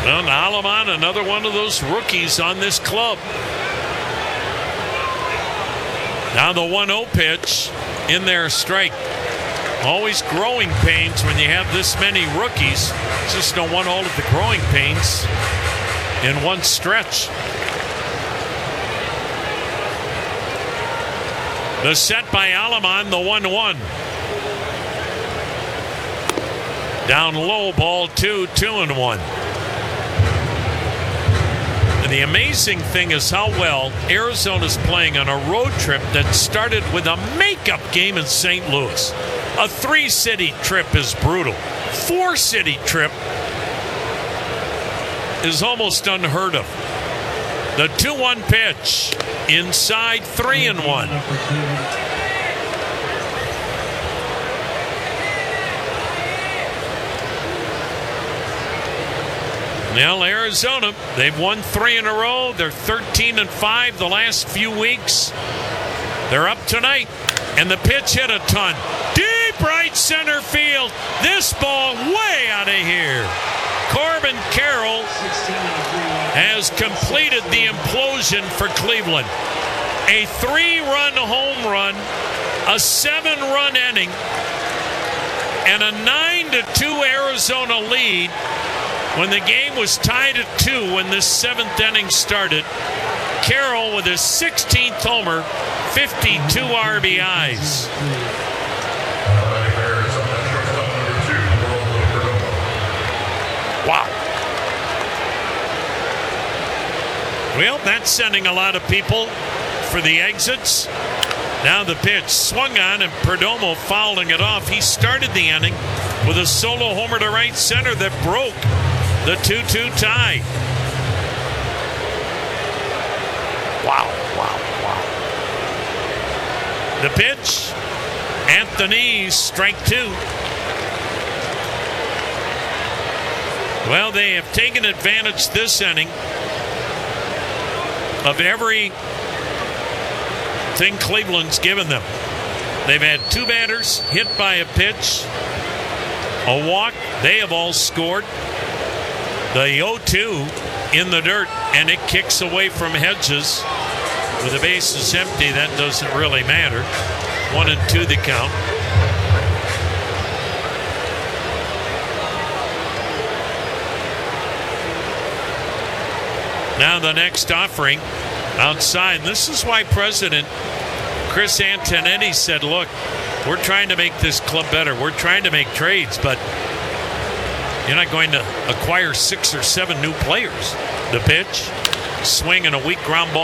Well, Alamon, another one of those rookies on this club. Now the 1-0 pitch in there, strike. Always growing pains when you have this many rookies. Just don't want all of the growing pains in one stretch. The set by Alamon, the 1-1. Down low, ball 2-1. And the amazing thing is how well Arizona's playing on a road trip that started with a makeup game in St. Louis. A 3-city trip is brutal. 4-city trip is almost unheard of. The 2-1 pitch inside, 3-1. Now Arizona, they've won 3 in a row. They're 13-5 the last few weeks. They're up tonight, and the pitch hit a ton. Deep right center field. This ball way out of here. Corbin Carroll has completed the implosion for Cleveland. A 3-run home run, a 7-run inning, and a 9-2 Arizona lead when the game was tied at 2 when this 7th inning started. Carroll with his 16th homer, 52 RBIs. Wow. Well, that's sending a lot of people for the exits. Now the pitch swung on, and Perdomo fouling it off. He started the inning with a solo homer to right center that broke the 2-2 tie. Wow. The pitch, Anthony, strike 2. Well, they have taken advantage this inning of everything Cleveland's given them. They've had 2 batters hit by a pitch, a walk. They have all scored. The 0-2 in the dirt, and it kicks away from Hedges. With the bases empty, that doesn't really matter. 1-2 the count. Now the next offering outside. This is why President Chris Antonetti said, look, we're trying to make this club better. We're trying to make trades, but you're not going to acquire 6 or 7 new players. The pitch, swing, and a weak ground ball.